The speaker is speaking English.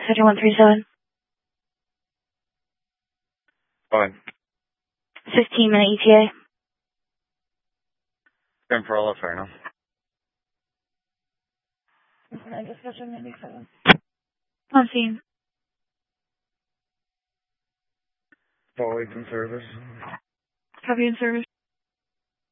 7137. Fine. 15-minute ETA. 10 for all, fair enough. On scene. 4 weeks in service. Copy in service.